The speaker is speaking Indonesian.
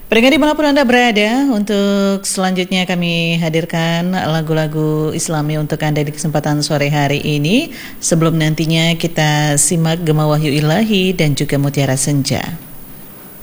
Pendengar dimanapun Anda berada, untuk selanjutnya kami hadirkan lagu-lagu Islami untuk Anda di kesempatan sore hari ini. Sebelum nantinya kita simak Gema Wahyu Ilahi dan juga Mutiara Senja.